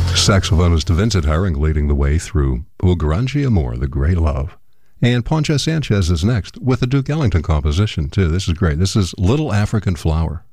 Saxophonist Vincent Herring leading the way through O Grande Amor, The Great Love. And Poncho Sanchez is next with a Duke Ellington composition, too. This is great. This is Little African Flower.